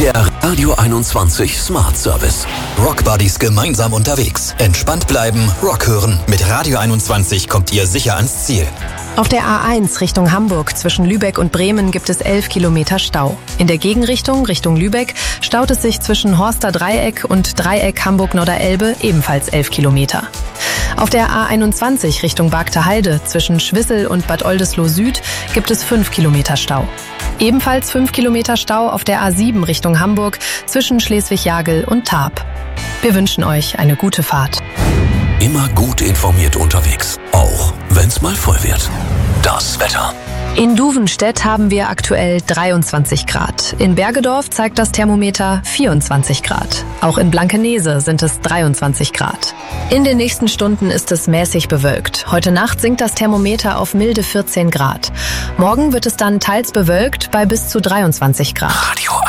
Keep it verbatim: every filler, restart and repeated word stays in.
Der Radio einundzwanzig Smart Service. Rock Buddies gemeinsam unterwegs. Entspannt bleiben, Rock hören. Mit Radio einundzwanzig kommt ihr sicher ans Ziel. Auf der A eins Richtung Hamburg zwischen Lübeck und Bremen gibt es elf Kilometer Stau. In der Gegenrichtung Richtung Lübeck staut es sich zwischen Horster Dreieck und Dreieck Hamburg-Norderelbe ebenfalls elf Kilometer. Auf der A einundzwanzig Richtung Bargter zwischen Schwissel und Bad Oldesloe Süd gibt es fünf Kilometer Stau. Ebenfalls fünf Kilometer Stau auf der A sieben Richtung Hamburg zwischen Schleswig-Jagel und Tarp. Wir wünschen euch eine gute Fahrt. Immer gut informiert unterwegs, auch wenn's mal voll wird. Das Wetter. In Duvenstedt haben wir aktuell dreiundzwanzig Grad. In Bergedorf zeigt das Thermometer vierundzwanzig Grad. Auch in Blankenese sind es dreiundzwanzig Grad. In den nächsten Stunden ist es mäßig bewölkt. Heute Nacht sinkt das Thermometer auf milde vierzehn Grad. Morgen wird es dann teils bewölkt bei bis zu dreiundzwanzig Grad. Radio